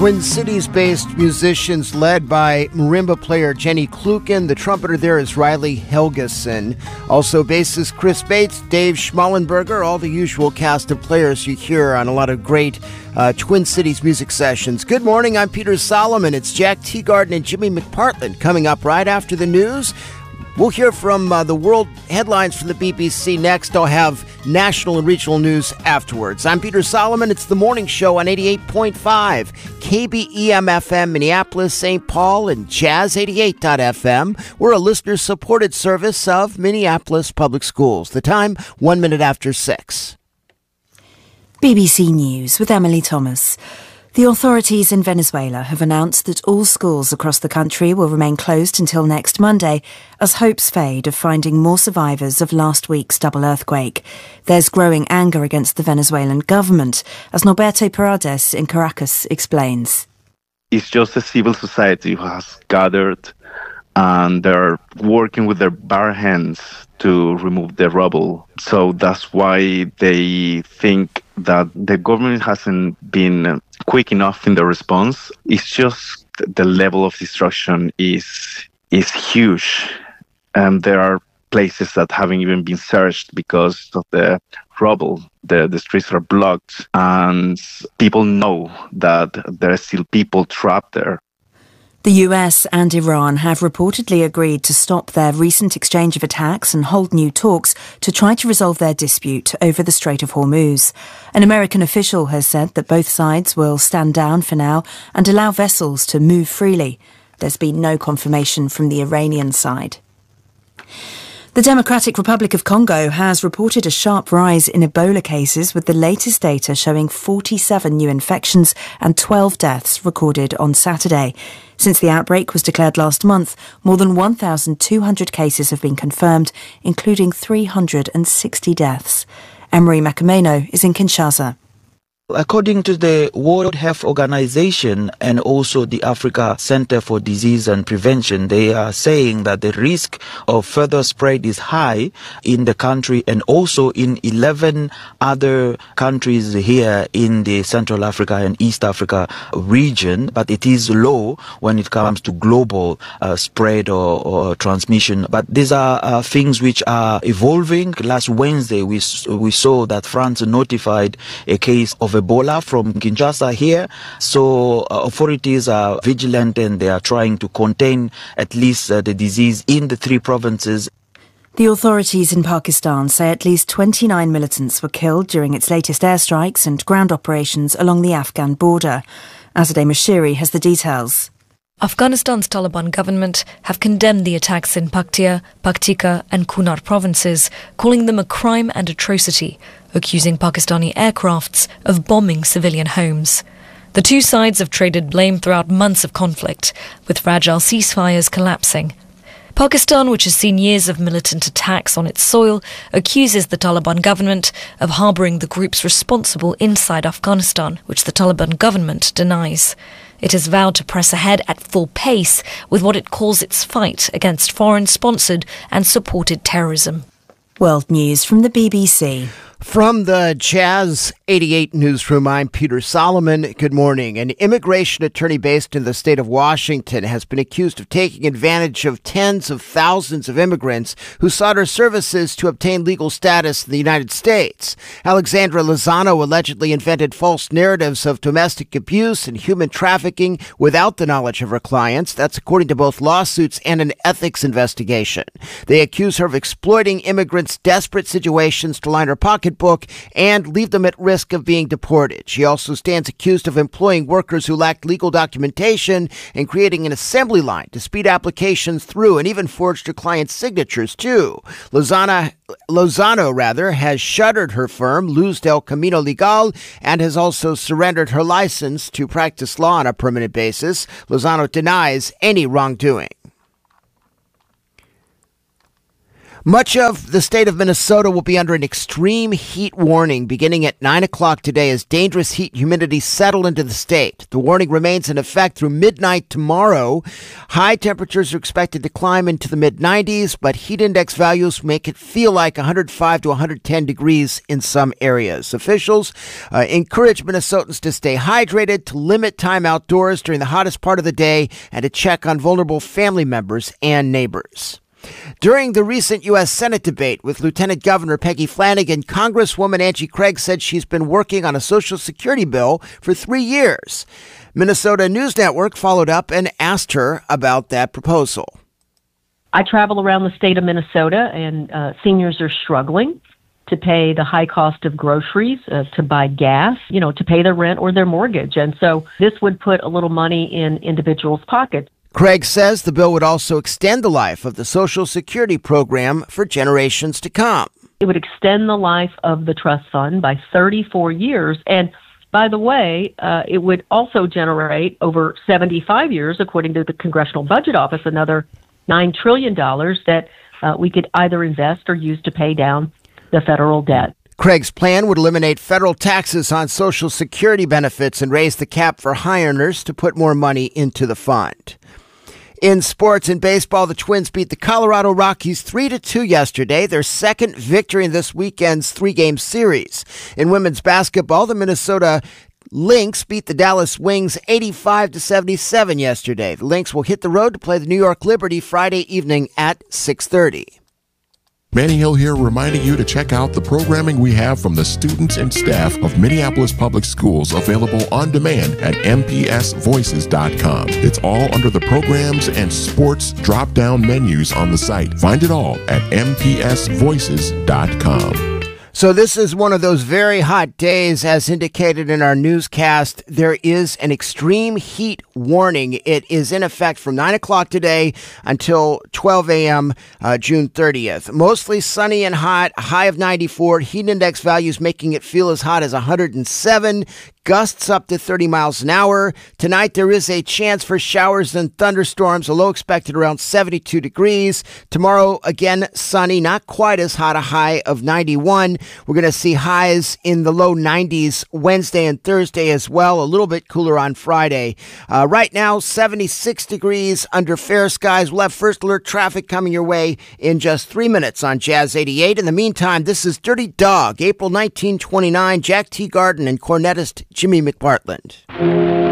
Twin Cities-based musicians led by marimba player Jenny Kluken. The trumpeter there is Riley Helgeson. Also bassist Chris Bates, Dave Schmallenberger, all the usual cast of players you hear on a lot of great Twin Cities music sessions. Good morning, I'm Peter Solomon. It's Jack Teagarden and Jimmy McPartland coming up right after the news. We'll hear from the world headlines from the BBC next. I'll have national and regional news afterwards. I'm Peter Solomon. It's the morning show on 88.5 KBEM-FM Minneapolis, St. Paul, and Jazz 88.FM. We're a listener-supported service of Minneapolis Public Schools. The time, 1 minute after 6. BBC News with Emily Thomas. The authorities in Venezuela have announced that all schools across the country will remain closed until next Monday as hopes fade of finding more survivors of last week's double earthquake. There's growing anger against the Venezuelan government, as Norberto Paredes in Caracas explains. It's just a civil society who has gathered and they're working with their bare hands to remove the rubble. So that's why they think that the government hasn't been quick enough in the response. It's just the level of destruction is huge. And there are places that haven't even been searched because of the rubble. The streets are blocked and people know that there are still people trapped there. The US and Iran have reportedly agreed to stop their recent exchange of attacks and hold new talks to try to resolve their dispute over the Strait of Hormuz. An American official has said that both sides will stand down for now and allow vessels to move freely. There's been no confirmation from the Iranian side. The Democratic Republic of Congo has reported a sharp rise in Ebola cases, with the latest data showing 47 new infections and 12 deaths recorded on Saturday. Since the outbreak was declared last month, more than 1,200 cases have been confirmed, including 360 deaths. Emery Makameno is in Kinshasa. According to the World Health Organization and also the Africa Center for Disease and Prevention, they are saying that the risk of further spread is high in the country and also in 11 other countries here in the Central Africa and East Africa region, but it is low when it comes to global spread or transmission. But these are things which are evolving. Last Wednesday, we saw that France notified a case of Ebola from Kinshasa here. So authorities are vigilant and they are trying to contain at least the disease in the 3 provinces. The authorities in Pakistan say at least 29 militants were killed during its latest airstrikes and ground operations along the Afghan border. Azadeh Mashiri has the details. Afghanistan's Taliban government have condemned the attacks in Paktia, Paktika and Kunar provinces, calling them a crime and atrocity, accusing Pakistani aircrafts of bombing civilian homes. The two sides have traded blame throughout months of conflict, with fragile ceasefires collapsing. Pakistan, which has seen years of militant attacks on its soil, accuses the Taliban government of harbouring the groups responsible inside Afghanistan, which the Taliban government denies. It has vowed to press ahead at full pace with what it calls its fight against foreign-sponsored and supported terrorism. World News from the BBC. From the Jazz 88 newsroom, I'm Peter Solomon. Good morning. An immigration attorney based in the state of Washington has been accused of taking advantage of tens of thousands of immigrants who sought her services to obtain legal status in the United States. Alexandra Lozano allegedly invented false narratives of domestic abuse and human trafficking without the knowledge of her clients. That's according to both lawsuits and an ethics investigation. They accuse her of exploiting immigrants' desperate situations to line her pocketbook and leave them at risk of being deported. She also stands accused of employing workers who lacked legal documentation and creating an assembly line to speed applications through, and even forged her clients' signatures too. Lozano has shuttered her firm, Luz del Camino Legal, and has also surrendered her license to practice law on a permanent basis. Lozano denies any wrongdoing. Much of the state of Minnesota will be under an extreme heat warning beginning at 9 o'clock today as dangerous heat and humidity settle into the state. The warning remains in effect through midnight tomorrow. High temperatures are expected to climb into the mid-90s, but heat index values make it feel like 105 to 110 degrees in some areas. Officials encourage Minnesotans to stay hydrated, to limit time outdoors during the hottest part of the day, and to check on vulnerable family members and neighbors. During the recent U.S. Senate debate with Lieutenant Governor Peggy Flanagan, Congresswoman Angie Craig said she's been working on a Social Security bill for 3 years. Minnesota News Network followed up and asked her about that proposal. I travel around the state of Minnesota, and seniors are struggling to pay the high cost of groceries, to buy gas, to pay their rent or their mortgage. And so this would put a little money in individuals' pockets. Craig says the bill would also extend the life of the Social Security program for generations to come. It would extend the life of the trust fund by 34 years. And by the way, it would also generate over 75 years, according to the Congressional Budget Office, another $9 trillion that we could either invest or use to pay down the federal debt. Craig's plan would eliminate federal taxes on Social Security benefits and raise the cap for high earners to put more money into the fund. In sports and baseball, the Twins beat the Colorado Rockies 3-2 yesterday, their second victory in this weekend's 3-game series. In women's basketball, the Minnesota Lynx beat the Dallas Wings 85-77 yesterday. The Lynx will hit the road to play the New York Liberty Friday evening at 6:30. Manny Hill here, reminding you to check out the programming we have from the students and staff of Minneapolis Public Schools, available on demand at mpsvoices.com. It's all under the programs and sports drop-down menus on the site. Find it all at mpsvoices.com. So this is one of those very hot days, as indicated in our newscast. There is an extreme heat warning. It is in effect from 9 o'clock today until 12 a.m. June 30th. Mostly sunny and hot, high of 94. Heat index values making it feel as hot as 107. Gusts up to 30 miles an hour. Tonight, there is a chance for showers and thunderstorms, a low expected around 72 degrees. Tomorrow, again, sunny, not quite as hot, a high of 91. We're going to see highs in the low 90s Wednesday and Thursday as well, a little bit cooler on Friday. Right now, 76 degrees under fair skies. We'll have first alert traffic coming your way in just 3 minutes on Jazz 88. In the meantime, this is Dirty Dog, April 1929, Jack Teagarden and cornetist Jimmy McPartland.